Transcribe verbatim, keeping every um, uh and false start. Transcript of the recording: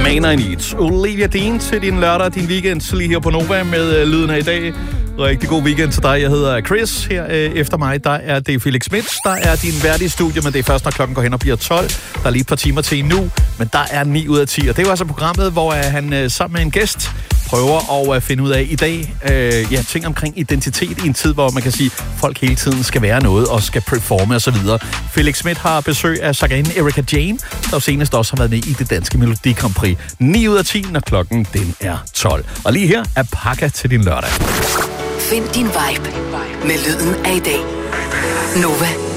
Man I Need. Olivia Dean til din lørdag, din weekend, lige her på Nova med uh, lyden af i dag. Rigtig god weekend til dig. Jeg hedder Chris. Her uh, efter mig, der er det Felix Smith. Der er din værdige studie, men det er først, når klokken går hen og bliver tolv. Der er lige et par timer til endnu, men der er ni ud af ti. Og det er jo altså programmet, hvor uh, han uh, sammen med en gæst prøver at uh, finde ud af i dag uh, ja, ting omkring identitet i en tid, hvor man kan sige, at folk hele tiden skal være noget og skal performe osv. Felix Smith har besøg af sangerinde Erika Jane, der senest også har været med i det danske Melodi Grand Prix. ni ud af ti, når klokken den er tolv. Og lige her er Pakka til din lørdag. Find din vibe med lyden af i dag. Nova.